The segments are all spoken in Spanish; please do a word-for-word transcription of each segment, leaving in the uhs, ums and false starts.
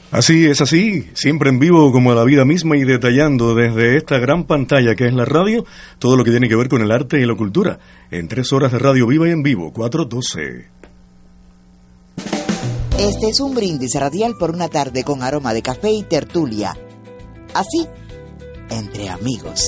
Así es así, siempre en vivo como la vida misma y detallando desde esta gran pantalla que es la radio, todo lo que tiene que ver con el arte y la cultura, en tres horas de radio viva y en vivo, cuatro doce. Este es un brindis radial por una tarde con aroma de café y tertulia. Así, entre amigos.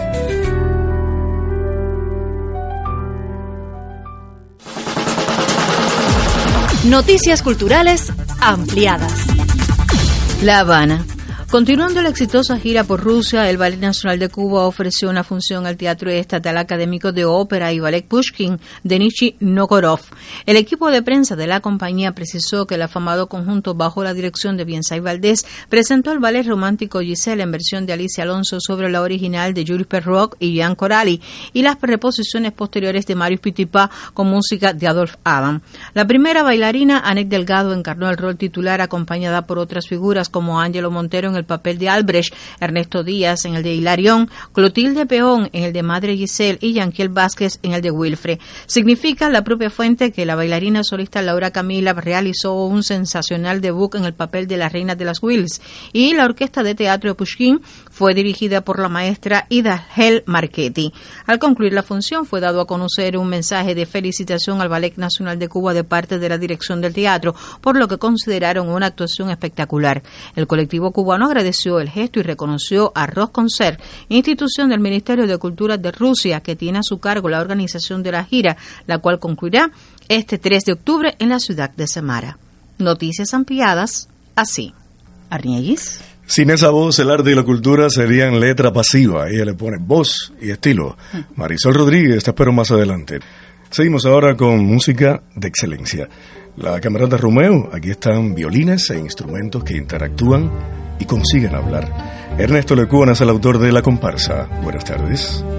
Noticias culturales ampliadas. La Habana. Continuando la exitosa gira por Rusia, el Ballet Nacional de Cuba ofreció una función al Teatro Estatal Académico de Ópera y Ballet Pushkin de Nizhny Nóvgorod. El equipo de prensa de la compañía precisó que el afamado conjunto bajo la dirección de Biensay Valdés presentó el ballet romántico Giselle en versión de Alicia Alonso sobre la original de Jules Perroc y Jean Corali y las reposiciones posteriores de Marius Petipa con música de Adolphe Adam. La primera bailarina, Annette Delgado, encarnó el rol titular acompañada por otras figuras como Ángelo Montero en el papel de Albrecht, Ernesto Díaz en el de Hilarión, Clotilde Peón en el de Madre Giselle y Yanquiel Vázquez en el de Wilfred. Significa la propia fuente que la bailarina solista Laura Camila realizó un sensacional debut en el papel de la Reina de las Wills y la orquesta de teatro de Pushkin fue dirigida por la maestra Idahel Marchetti. Al concluir la función fue dado a conocer un mensaje de felicitación al Ballet Nacional de Cuba de parte de la dirección del teatro, por lo que consideraron una actuación espectacular. El colectivo cubano agradeció el gesto y reconoció a Rosconcert, institución del Ministerio de Cultura de Rusia, que tiene a su cargo la organización de la gira, la cual concluirá este tres de octubre en la ciudad de Samara. Noticias ampliadas así. Arniellis. Sin esa voz, el arte y la cultura serían letra pasiva. Ella le pone voz y estilo. Marisol Rodríguez, te espero más adelante. Seguimos ahora con música de excelencia. La Camerata Romeo, aquí están violines e instrumentos que interactúan y consiguen hablar. Ernesto Lecuona es el autor de La Comparsa. Buenas tardes.